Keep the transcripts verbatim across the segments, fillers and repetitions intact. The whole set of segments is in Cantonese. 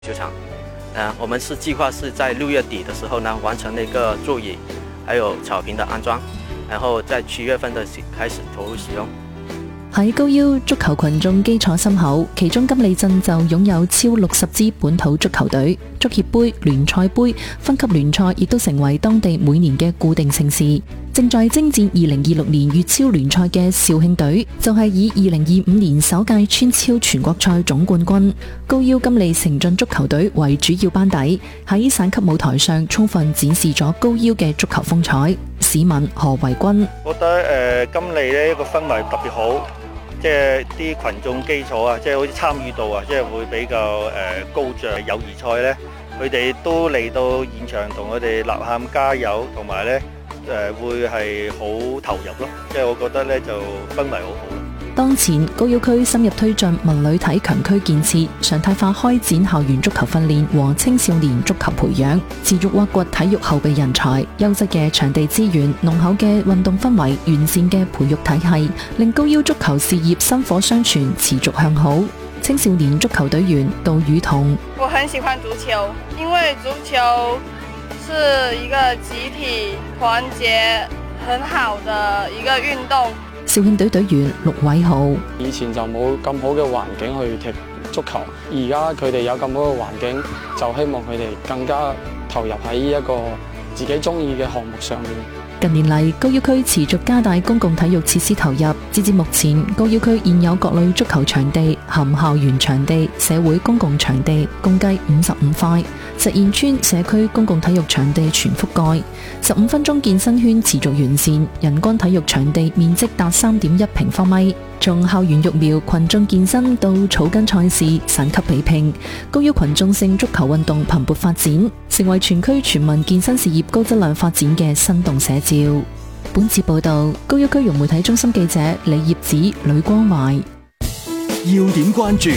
球場。呃，我們是計劃是在六月底的時候呢，完成那個座椅，還有草坪的安裝，然後在七月份的開始投入使用。 喺高腰足球群眾基礎深厚，其中金利鎮就擁有超六十支本土足球隊，足協杯、聯賽杯、分級聯賽亦都成為當地每年嘅固定盛事。正在征戰二零二六年粵超聯賽嘅肇慶隊，就係以二零二五年首屆村超全國賽總冠軍高腰金利城鎮足球隊為主要班底，喺省級舞台上充分展示咗高腰嘅足球風采。市民何維君覺得誒、呃、金利呢一個氛圍特別好。即係啲群眾基礎啊，即係好似參與度啊，即係會比較誒高漲。友誼賽咧，佢哋都嚟到現場同我哋吶喊加油，同埋咧誒會係好投入咯。即係我覺得咧就氛圍好好。 當前高腰區深入推進文旅體強區建設，常態化開展校園足球訓練和青少年足球培養，持續挖掘體育後備人才，優質嘅場地資源、濃厚嘅運動氛圍、完善嘅培育體系，令高腰足球事業薪火相傳，持續向好。青少年足球隊員杜雨彤： 我很喜歡足球，因為足球是一個集體團結很好的一個運動。 肇慶隊隊員陸偉豪： 以前就冇咁好嘅環境去踢足球，而家佢哋有咁好嘅環境，就希望佢哋更加投入喺一個自己中意嘅項目上面。 近年嚟，高腰區持續加大公共體育設施投入，截至目前，高腰區現有各類足球場地、含校園場地、社會公共場地共計五十五塊，實現村社區公共體育場地全覆蓋。十五分鐘健身圈持續完善，人均體育場地面積達三點一平方米。從校園育苗、群眾健身到草根賽事、省級比拼，高腰群眾性足球運動蓬勃發展，成為全區全民健身事業高質量發展嘅生動寫照。本次報道，高腰區融媒體中心記者李葉子、呂光懷。 要點關注。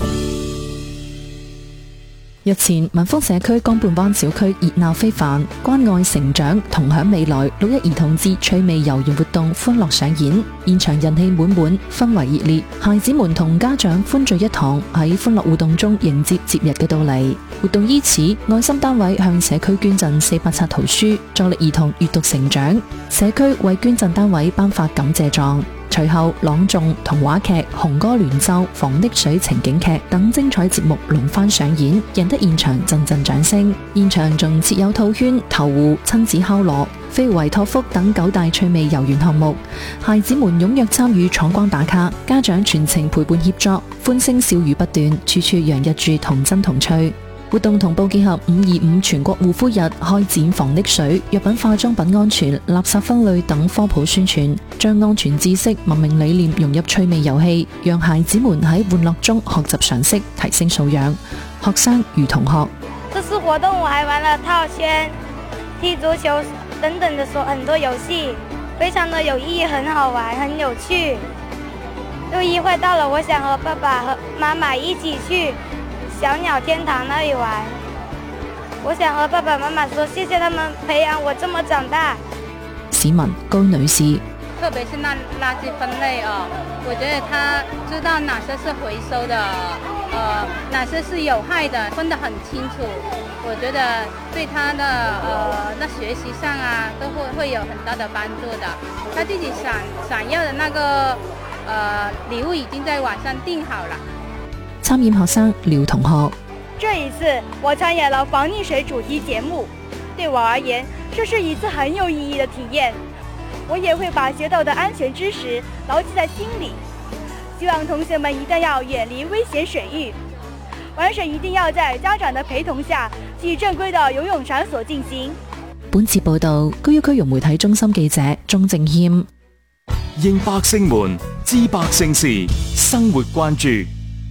日前，文峰社區江畔灣小區熱鬧非凡，關愛成長，同享未來六一兒童節趣味遊園活動歡樂上演，現場人氣滿滿，氛圍熱烈，孩子們同家長歡聚一堂，喺歡樂互動中迎接節日嘅到嚟。活動依此，愛心單位向社區捐贈四百冊圖書，助力兒童閱讀成長。社區為捐贈單位頒發感謝狀。隨後朗誦、童話劇、紅歌聯奏、防溺水情景劇等精彩節目輪番上演，贏得現場陣陣掌聲。現場仲設有套圈、投壺、親子敲鑼、飛維托福等九大趣味遊園項目，孩子們踴躍參與闖關打卡，家長全程陪伴協作，歡聲笑語不斷，處處洋溢住童真童趣。活動同步結合五二五全國護膚日，開展防溺水、藥品化妝品安全、垃圾分類等科普宣傳，將安全知識、文明理念融入趣味遊戲，讓孩子們喺玩樂中學習常識，提升素養。學生如同學。 這次活動我還玩了套圈、踢足球等等的很多遊戲，非常的有意義，很好玩，很有趣。六一快到了，我想和爸爸和媽媽一起去小鳥天堂那裡玩，我想和爸爸媽媽說，謝謝他們培養我這麼長大。 市民高女士， 特別是那垃圾分類啊，我覺得他知道哪些是回收的，呃，哪些是有害的，分得很清楚。我覺得對他的呃那學習上啊，都會會有很大的幫助的。他自己想想要的那個呃禮物已經在網上訂好了。 參演學生廖同學， 這一次我參演了防溺水主題節目，對我而言，這是一次很有意義的體驗。我也會把學到的安全知識牢記在心裏。希望同學們一定要遠離危險水域，玩水一定要在家長的陪同下，去正規的游泳場所進行。 本次報道，高腰區融媒體中心記者鍾正謙。 應百姓們知百姓事，生活關注。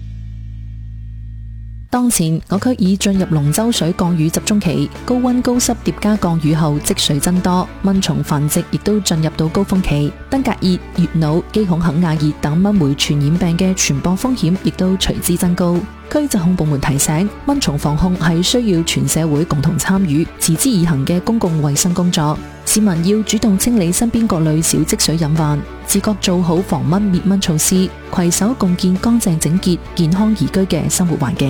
當前我區已進入龍舟水降雨集中期，高溫高濕疊加降雨後積水增多，蚊蟲繁殖亦都進入到高峰期。登革熱、乙腦、基孔肯亞熱等蚊媒傳染病嘅傳播風險亦都隨之增高。區疾控部門提醒，蚊蟲防控係需要全社會共同參與、持之以恆嘅公共衛生工作。市民要主動清理身邊各類小積水隱患，自覺做好防蚊滅蚊措施，攜手共建乾淨整潔、健康宜居嘅生活環境。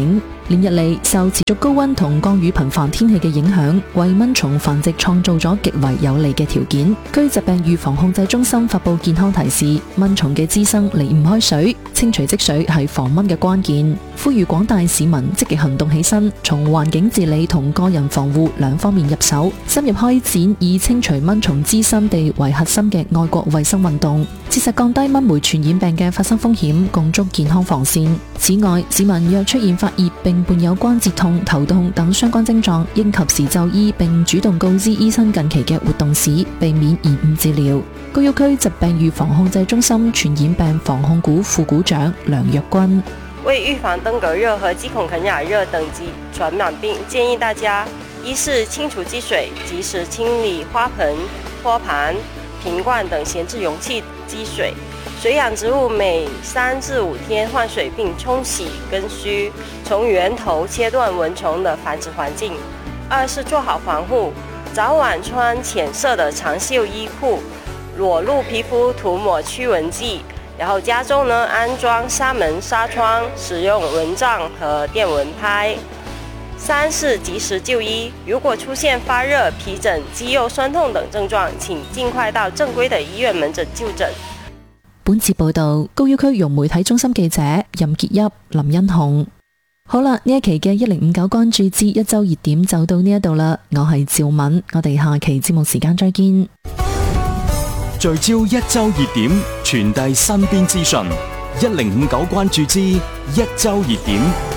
連日嚟受持續高溫同降雨頻繁天氣嘅影響，為蚊蟲繁殖創造咗極為有利嘅條件。據疾病預防控制中心發佈健康提示，蚊蟲嘅滋生離唔開水，清除積水係防蚊嘅關鍵。呼籲廣大市民積極行動起身，從環境治理同個人防護兩方面入手，深入開展以清除蚊蟲滋生地為核心嘅愛國衛生運動，切實降低蚊媒傳染病嘅發生風險，共築健康防線。此外，市民若出現發熱並伴有關節痛、頭痛等相關症狀，應及時就醫並主動告知醫生近期嘅活動史，避免延誤治療。高玉區疾病預防控制中心傳染病防控股副股長梁若君： 為預防登革熱和肌孔肯亞熱等及傳染病，建議大家一是清除積水，及時清理花盆、托盤、瓶罐等閒置容器積水。水養植物每三至五天換水並沖洗根須，從源頭切斷蚊蟲的繁殖環境。二是做好防護，早晚穿淺色的長袖衣褲，裸露皮膚塗抹驅蚊劑，然後家中呢安裝紗門紗窗，使用蚊帳和電蚊拍。三是及時就醫，如果出現發熱、皮疹、肌肉痠痛等症狀，請盡快到正規的醫院門診就診。 本次報道，高要區融媒體中心記者任潔邑、林欣紅。好啦，呢一期嘅一零五九關注之一周熱點就到呢一度啦，我係趙敏，我哋下期節目時間再見。 聚焦一周熱點，傳遞身邊資訊，一零五九關注之一周熱點。